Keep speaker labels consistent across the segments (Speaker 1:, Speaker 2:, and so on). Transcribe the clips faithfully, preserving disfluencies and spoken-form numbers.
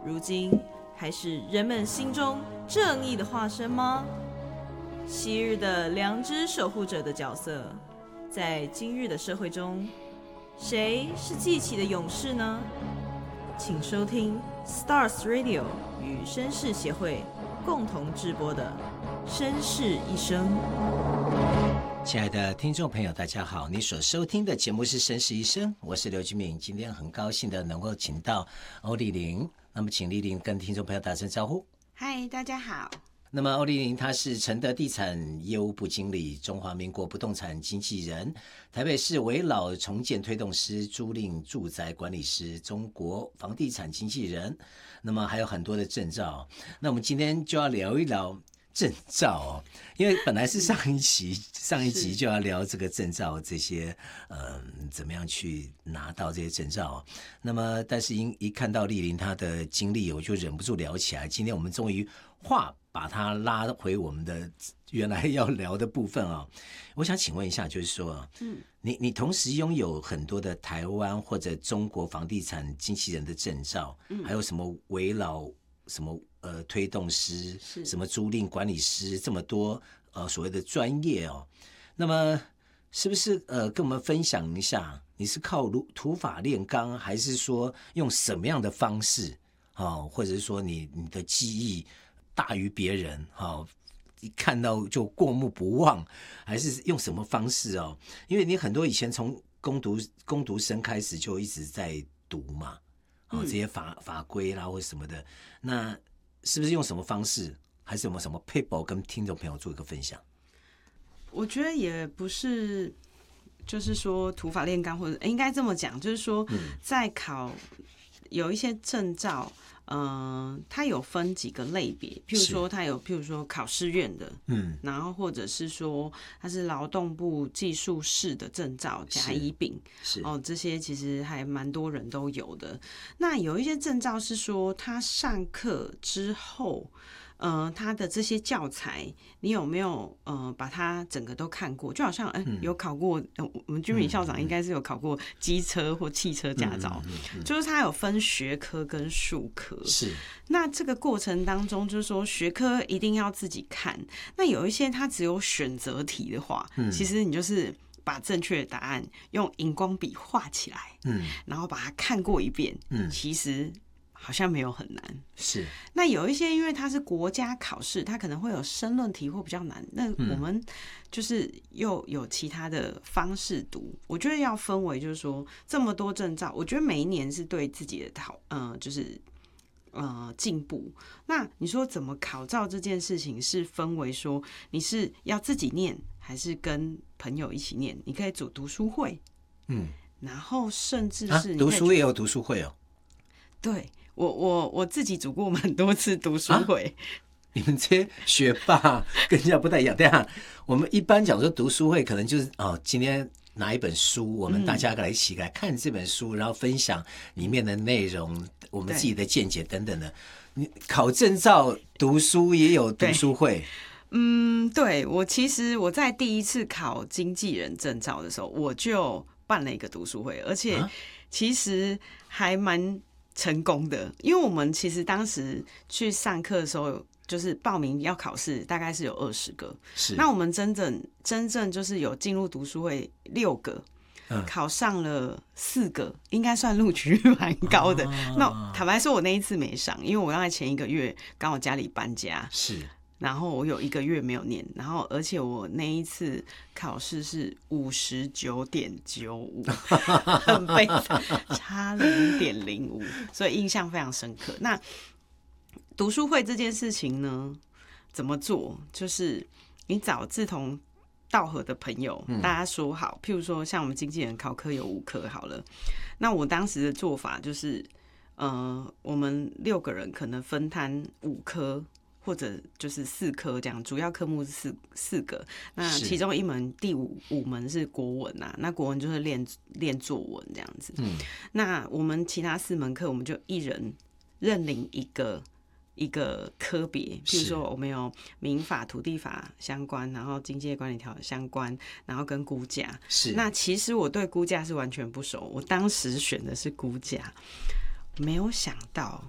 Speaker 1: 如今还是人们心中正义的化身吗？昔日的良知守护者的角色，在今日的社会中，谁是记起的勇士呢？请收听 Stars Radio 与绅士协会共同制播的《绅士一生》。
Speaker 2: 亲爱的听众朋友，大家好，你所收听的节目是《绅士一生》，我是刘君敏。今天很高兴的能够请到欧丽玲，那么请丽玲跟听众朋友打声招呼。
Speaker 3: 嗨，大家好。
Speaker 2: 那么欧丽玲她是承德地产业务部经理，中华民国不动产经纪人，台北市危老重建推动师，租赁住宅管理师，中国房地产经纪人，那么还有很多的证照。那我们今天就要聊一聊证照哦，因为本来是上一期上一集就要聊这个证照这些呃怎么样去拿到这些证照、哦、那么但是一一看到丽玲她的经历，我就忍不住聊起来。今天我们终于话把它拉回我们的原来要聊的部分哦。我想请问一下，就是说嗯，你你同时拥有很多的台湾或者中国房地产经纪人的证照、嗯、还有什么危老什么呃推动师，什么租赁管理师，这么多呃所谓的专业哦。那么是不是呃跟我们分享一下，你是靠土法炼钢，还是说用什么样的方式哦，或者是说你你的记忆大于别人哦，一看到就过目不忘，还是用什么方式哦？因为你很多以前从工读工读生开始就一直在读嘛。哦，这些法法规啦或什么的，那是不是用什么方式，还是有没有什么 paper 跟听众朋友做一个分享？
Speaker 3: 我觉得也不是，就是说土法炼钢，或者应该这么讲，就是说在考有一些证照，嗯、呃，它有分几个类别，譬如说它有，譬如说考试院的，嗯，然后或者是说它是劳动部技术士的证照，甲乙丙，是哦，这些其实还蛮多人都有的。那有一些证照是说，他上课之后。呃，他的这些教材，你有没有呃把它整个都看过？就好像哎、欸嗯，有考过，呃、我们君敏校长应该是有考过机车或汽车驾照，嗯嗯嗯嗯、就是他有分学科跟术科。是，那这个过程当中，就是说学科一定要自己看。那有一些它只有选择题的话，嗯、其实你就是把正确的答案用荧光笔画起来，嗯，然后把它看过一遍，嗯，其实。好像没有很难，是。那有一些因为它是国家考试，它可能会有申论题或比较难，那我们就是又有其他的方式读。我觉得要分为就是说这么多证照，我觉得每一年是对自己的考，呃，就是呃进步。那你说怎么考照这件事情是分为说你是要自己念，还是跟朋友一起念？你可以组读书会，嗯，然后甚至是你、啊、
Speaker 2: 读书也有读书会哦，
Speaker 3: 对。我我我自己组过蛮多次读书会、啊，
Speaker 2: 你们这些学霸跟人家不太一样。等一下，我们一般讲说读书会，可能就是哦，今天拿一本书，我们大家来一起来看这本书，嗯、然后分享里面的内容，我们自己的见解等等的。你考证照、读书也有读书会。
Speaker 3: 嗯，对，我其实我在第一次考经纪人证照的时候，我就办了一个读书会，而且其实还蛮。成功的，因为我们其实当时去上课的时候，就是报名要考试，大概是有二十个。是，那我们真正真正就是有进入读书会六个，嗯、考上了四个，应该算录取率蛮高的。哦、那坦白说，我那一次没上，因为我刚才前一个月刚好家里搬家。是。然后我有一个月没有念，然后而且我那一次考试是五十九点九五，很悲惨，差零点零五，所以印象非常深刻。那读书会这件事情呢，怎么做？就是你找志同道合的朋友，大家说好，譬如说像我们经纪人考科有五科好了，那我当时的做法就是，呃，我们六个人可能分摊五科。或者就是四科这样，主要科目是四四个，那其中一门第五五门是国文啊，那国文就是练练作文这样子。嗯，那我们其他四门课，我们就一人认领一个一个科别，譬如说我们有民法、土地法相关，然后经济业管理条相关，然后跟估价。是，那其实我对估价是完全不熟，我当时选的是估价，没有想到。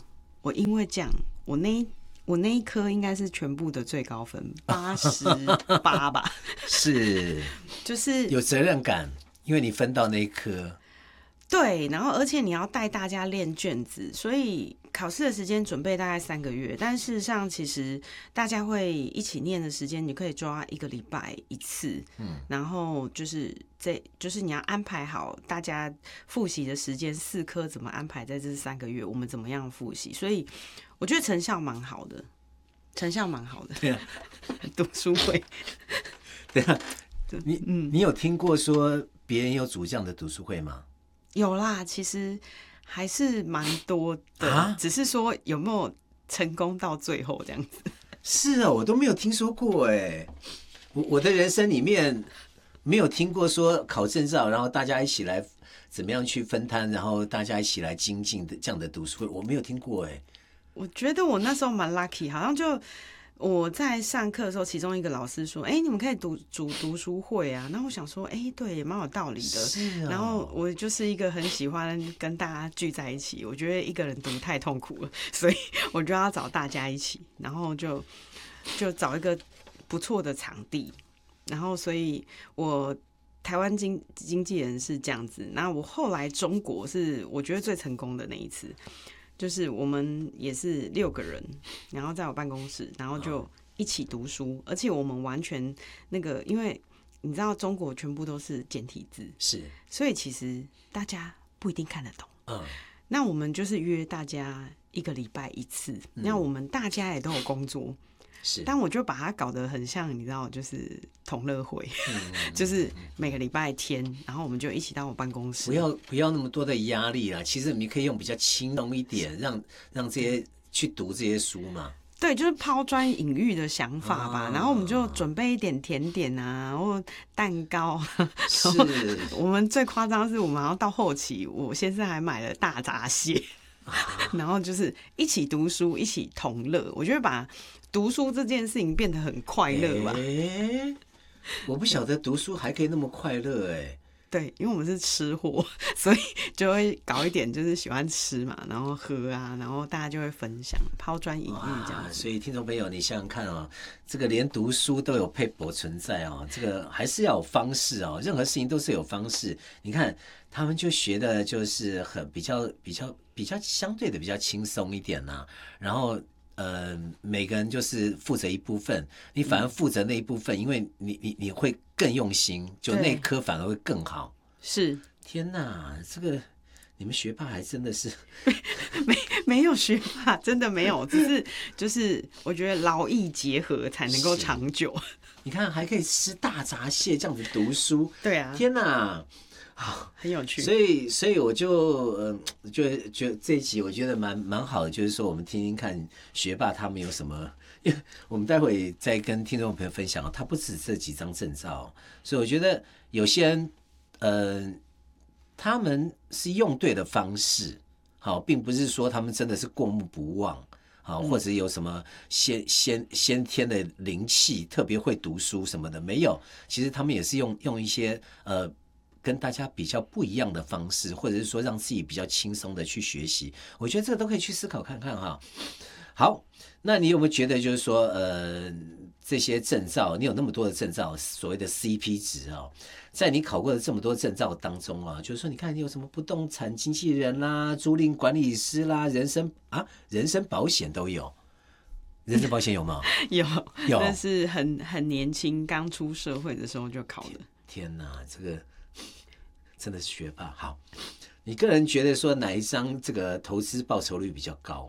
Speaker 3: 我因为这样，我那一我那一科应该是全部的最高分，八十八吧。
Speaker 2: 是，
Speaker 3: 就是
Speaker 2: 有责任感，因为你分到那一科。
Speaker 3: 对，然后而且你要带大家练卷子，所以考试的时间准备大概三个月，但事实上其实大家会一起念的时间，你可以抓一个礼拜一次，嗯，然后就是这就是你要安排好大家复习的时间，四科怎么安排在这三个月，我们怎么样复习，所以我觉得成效蛮好的，成效蛮好的。对啊，读书会。
Speaker 2: 对啊，你嗯，你有听过说别人有组这样的读书会吗？
Speaker 3: 有啦，其实还是蛮多的，啊、只是说有没有成功到最后这样子。
Speaker 2: 是啊，我都没有听说过哎，我我的人生里面没有听过说考证照，然后大家一起来怎么样去分摊，然后大家一起来精进的这样的读书会，我没有听过哎。
Speaker 3: 我觉得我那时候蛮 lucky， 好像就。我在上课的时候，其中一个老师说：“哎、欸，你们可以读组读书会啊。”然后我想说：“哎、欸，对，也蛮有道理的。”
Speaker 2: 是啊。
Speaker 3: 然后我就是一个很喜欢跟大家聚在一起，我觉得一个人读太痛苦了，所以我就要找大家一起，然后就就找一个不错的场地，然后所以我台湾经经纪人是这样子，那我后来中国是我觉得最成功的那一次。就是我们也是六个人，然后在我办公室，然后就一起读书，而且我们完全那个，因为你知道中国全部都是简体字，
Speaker 2: 是，
Speaker 3: 所以其实大家不一定看得懂。
Speaker 2: 嗯，
Speaker 3: 那我们就是约大家一个礼拜一次，嗯、那我们大家也都有工作。
Speaker 2: 是，
Speaker 3: 但我就把它搞得很像，你知道，就是同乐会，嗯、就是每个礼拜天，然后我们就一起到我办公室。
Speaker 2: 不要不要那么多的压力啦，其实你可以用比较轻松一点，让让这些去读这些书嘛。
Speaker 3: 对，就是抛砖引玉的想法吧。啊、然后我们就准备一点甜点啊，然后蛋糕。
Speaker 2: 是。
Speaker 3: 我们最夸张的是，我们要到后期，我先生还买了大闸蟹。然后就是一起读书，一起同乐。我觉得把读书这件事情变得很快乐吧。
Speaker 2: 欸、我不晓得读书还可以那么快乐哎、欸。
Speaker 3: 对，因为我们是吃货，所以就会搞一点，就是喜欢吃嘛，然后喝啊，然后大家就会分享，抛砖引玉这样子。
Speaker 2: 所以听众朋友，你想想看哦，这个连读书都有配博存在哦，这个还是要有方式哦，任何事情都是有方式。你看他们就学的就是很比较比较比较相对的比较轻松一点呐、啊，然后。呃，每个人就是负责一部分，你反而负责那一部分，嗯、因为你你你会更用心，就那科反而会更好。
Speaker 3: 是，
Speaker 2: 天哪，这个你们学霸还真的是
Speaker 3: 没没有学霸，真的没有，只是就是我觉得劳逸结合才能够长久。
Speaker 2: 你看，还可以吃大闸蟹这样子读书，
Speaker 3: 对啊，
Speaker 2: 天哪！
Speaker 3: 好，很有趣。
Speaker 2: 所以，所以我就呃，就就这一集我觉得蛮蛮好的，就是说我们听听看学霸他们有什么，因为我们待会再跟听众朋友分享，他不止这几张证照，所以我觉得有些人呃，他们是用对的方式，好，并不是说他们真的是过目不忘。好，或者有什么先先先天的灵气，特别会读书什么的，没有。其实他们也是用用一些呃。跟大家比较不一样的方式，或者是说让自己比较轻松的去学习，我觉得这个都可以去思考看看哈。好，那你有没有觉得就是说，呃，这些证照，你有那么多的证照，所谓的 C P 值哦，在你考过的这么多证照当中啊，就是说，你看你有什么不动产经纪人啦、租赁管理师啦、人身啊、人身保险都有。人身保险有吗？
Speaker 3: 有，
Speaker 2: 有，
Speaker 3: 但是很很年轻，刚出社会的时候就考了。
Speaker 2: 天哪，这个。真的是学霸。好，你个人觉得说哪一张这个投资报酬率比较高？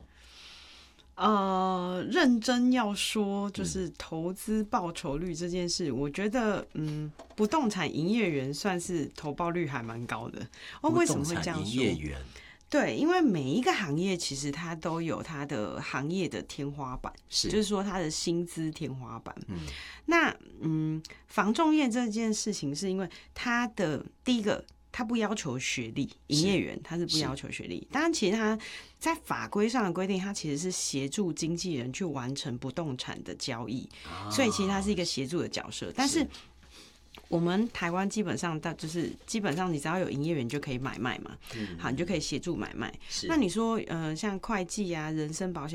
Speaker 3: 呃，认真要说，就是投资报酬率这件事，嗯、我觉得，嗯，不动产营业员算是投报率还蛮高的。哦，为什么会这样说？
Speaker 2: 营业员。
Speaker 3: 对，因为每一个行业其实它都有它的行业的天花板，
Speaker 2: 是
Speaker 3: 就是说它的薪资天花板。
Speaker 2: 嗯，
Speaker 3: 那嗯，房仲业这件事情是因为它的第一个。他不要求学历，营业员他是不要求学历。当然，其实他在法规上的规定，他其实是协助经纪人去完成不动产的交易，啊、所以其实他是一个协助的角色。但是我们台湾基本上到就是基本上你只要有营业员就可以买卖嘛，好，你就可以协助买卖。那你说呃像会计啊、人身保险